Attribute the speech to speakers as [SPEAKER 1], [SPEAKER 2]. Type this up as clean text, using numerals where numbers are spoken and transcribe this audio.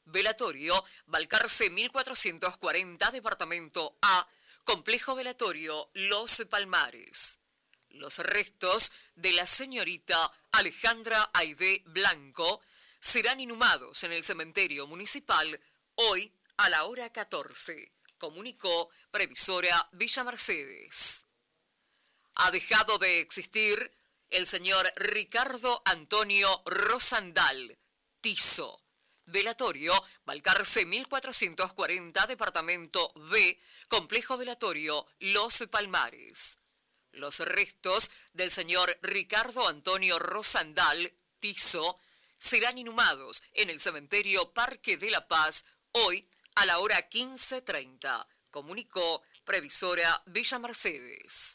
[SPEAKER 1] Velatorio, Balcarce 1440, Departamento A, Complejo Velatorio Los Palmares. Los restos de la señorita Alejandra Aidé Blanco serán inhumados en el cementerio municipal hoy a la hora 14, comunicó Previsora Villa Mercedes. Ha dejado de existir el señor Ricardo Antonio Rosandal Tizo. Velatorio, Balcarce 1440, Departamento B, Complejo Velatorio Los Palmares. Los restos del señor Ricardo Antonio Rosandal Tizo serán inhumados en el cementerio Parque de la Paz hoy a la hora 15:30, comunicó Previsora Villa Mercedes.